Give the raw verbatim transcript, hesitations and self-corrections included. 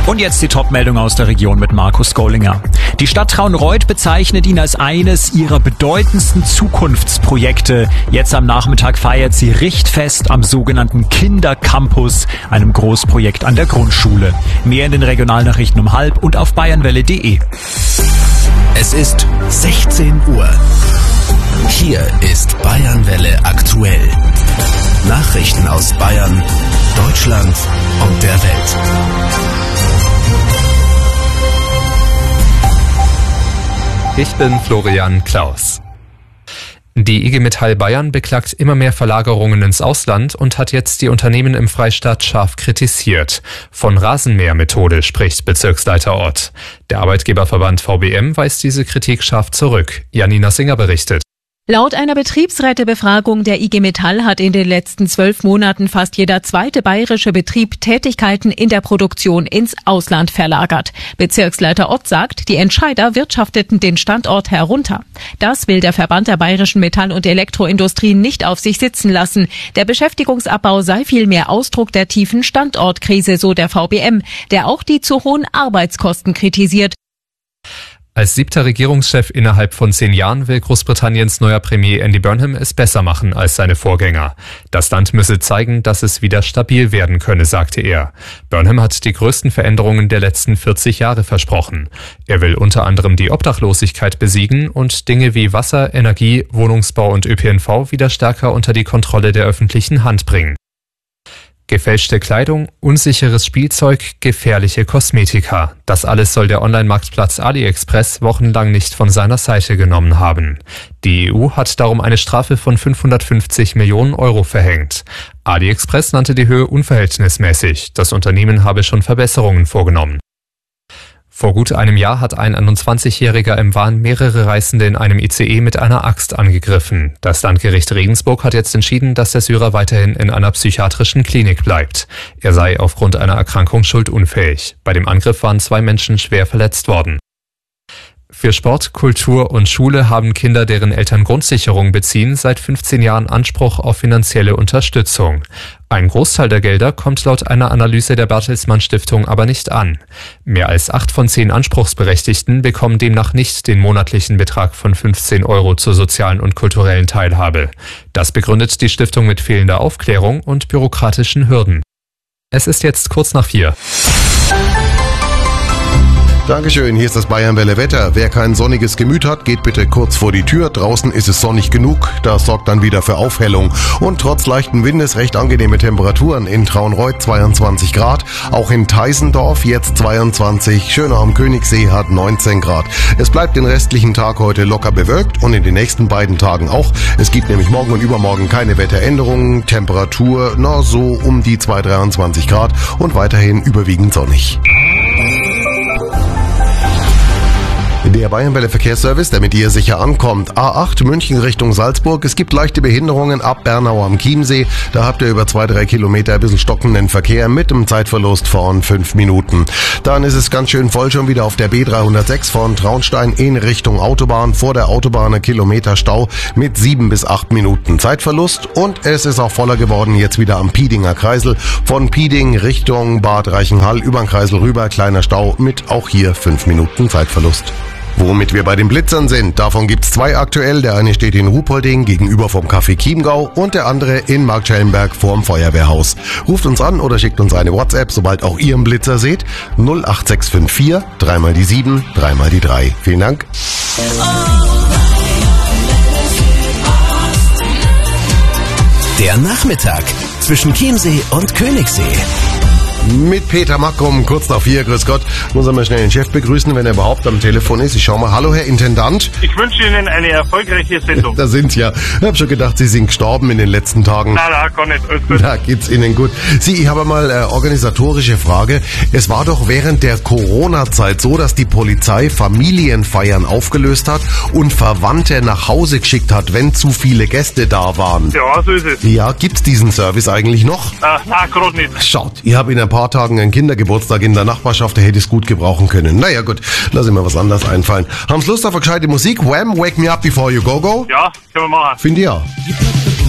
Und jetzt die Top-Meldung aus der Region mit Markus Gollinger. Die Stadt Traunreut bezeichnet ihn als eines ihrer bedeutendsten Zukunftsprojekte. Jetzt am Nachmittag feiert sie Richtfest am sogenannten Kindercampus, einem Großprojekt an der Grundschule. Mehr in den Regionalnachrichten um halb und auf bayernwelle punkt de. Es ist sechzehn Uhr. Hier ist Bayernwelle aktuell. Nachrichten aus Bayern, Deutschland und der Welt. Ich bin Florian Klaus. Die I G Metall Bayern beklagt immer mehr Verlagerungen ins Ausland und hat jetzt die Unternehmen im Freistaat scharf kritisiert. Von Rasenmähermethode spricht Bezirksleiter Ort. Der Arbeitgeberverband V B M weist diese Kritik scharf zurück. Janina Singer berichtet. Laut einer Betriebsrätebefragung der I G Metall hat in den letzten zwölf Monaten fast jeder zweite bayerische Betrieb Tätigkeiten in der Produktion ins Ausland verlagert. Bezirksleiter Ott sagt, die Entscheider wirtschafteten den Standort herunter. Das will der Verband der bayerischen Metall- und Elektroindustrie nicht auf sich sitzen lassen. Der Beschäftigungsabbau sei vielmehr Ausdruck der tiefen Standortkrise, so der V B M, der auch die zu hohen Arbeitskosten kritisiert. Als siebter Regierungschef innerhalb von zehn Jahren will Großbritanniens neuer Premier Andy Burnham es besser machen als seine Vorgänger. Das Land müsse zeigen, dass es wieder stabil werden könne, sagte er. Burnham hat die größten Veränderungen der letzten vierzig Jahre versprochen. Er will unter anderem die Obdachlosigkeit besiegen und Dinge wie Wasser, Energie, Wohnungsbau und Ö P N V wieder stärker unter die Kontrolle der öffentlichen Hand bringen. Gefälschte Kleidung, unsicheres Spielzeug, gefährliche Kosmetika. Das alles soll der Online-Marktplatz AliExpress wochenlang nicht von seiner Seite genommen haben. Die E U hat darum eine Strafe von fünfhundertfünfzig Millionen Euro verhängt. AliExpress nannte die Höhe unverhältnismäßig. Das Unternehmen habe schon Verbesserungen vorgenommen. Vor gut einem Jahr hat ein einundzwanzigjähriger im Wahn mehrere Reisende in einem I C E mit einer Axt angegriffen. Das Landgericht Regensburg hat jetzt entschieden, dass der Syrer weiterhin in einer psychiatrischen Klinik bleibt. Er sei aufgrund einer Erkrankung schuldunfähig. Bei dem Angriff waren zwei Menschen schwer verletzt worden. Für Sport, Kultur und Schule haben Kinder, deren Eltern Grundsicherung beziehen, seit fünfzehn Jahren Anspruch auf finanzielle Unterstützung. Ein Großteil der Gelder kommt laut einer Analyse der Bertelsmann Stiftung aber nicht an. Mehr als acht von zehn Anspruchsberechtigten bekommen demnach nicht den monatlichen Betrag von fünfzehn Euro zur sozialen und kulturellen Teilhabe. Das begründet die Stiftung mit fehlender Aufklärung und bürokratischen Hürden. Es ist jetzt kurz nach vier. Dankeschön, hier ist das Bayernwelle Wetter. Wer kein sonniges Gemüt hat, geht bitte kurz vor die Tür. Draußen ist es sonnig genug, das sorgt dann wieder für Aufhellung. Und trotz leichten Windes recht angenehme Temperaturen. In Traunreut zweiundzwanzig Grad, auch in Teisendorf jetzt zweiundzwanzig, Schönau am Königssee hat neunzehn Grad. Es bleibt den restlichen Tag heute locker bewölkt und in den nächsten beiden Tagen auch. Es gibt nämlich morgen und übermorgen keine Wetteränderungen. Temperatur, na so um die zwei, dreiundzwanzig Grad und weiterhin überwiegend sonnig. Der Bayernwelle Verkehrsservice, der mit dir sicher ankommt. A acht München Richtung Salzburg. Es gibt leichte Behinderungen ab Bernau am Chiemsee. Da habt ihr über zwei, drei Kilometer ein bisschen stockenden Verkehr mit einem Zeitverlust von fünf Minuten. Dann ist es ganz schön voll schon wieder auf der B dreihundertsechs von Traunstein in Richtung Autobahn. Vor der Autobahn ein Kilometer Stau mit sieben bis acht Minuten Zeitverlust. Und es ist auch voller geworden jetzt wieder am Piedinger Kreisel. Von Pieding Richtung Bad Reichenhall über den Kreisel rüber. Kleiner Stau mit auch hier fünf Minuten Zeitverlust. Womit wir bei den Blitzern sind, davon gibt's zwei aktuell. Der eine steht in Ruhpolding gegenüber vom Café Chiemgau und der andere in Marktschellenberg vorm Feuerwehrhaus. Ruft uns an oder schickt uns eine WhatsApp, sobald auch ihr einen Blitzer seht. null acht sechs fünf vier, dreimal die sieben, dreimal die drei. Vielen Dank. Der Nachmittag zwischen Chiemsee und Königssee. Mit Peter Mackum, kurz nach vier, grüß Gott. Muss er mal schnell den Chef begrüßen, wenn er überhaupt am Telefon ist. Ich schau mal, hallo Herr Intendant. Ich wünsche Ihnen eine erfolgreiche Sendung. Da sind Sie ja. Ich hab schon gedacht, Sie sind gestorben in den letzten Tagen. Nein, nein, gar nicht, alles gut. Da geht's Ihnen gut. Sie, ich habe mal eine organisatorische Frage. Es war doch während der Corona-Zeit so, dass die Polizei Familienfeiern aufgelöst hat und Verwandte nach Hause geschickt hat, wenn zu viele Gäste da waren. Ja, so ist es. Ja, gibt's diesen Service eigentlich noch? Äh, nein, gerade nicht. Schaut, ich habe in ein paar Tagen einen Kindergeburtstag in der Nachbarschaft, der hätte es gut gebrauchen können. Naja gut, lass ich mir was anderes einfallen. Haben's Lust auf eine gescheite Musik? Wham, Wake Me Up Before You Go Go? Ja, können wir machen. Finde ich ja.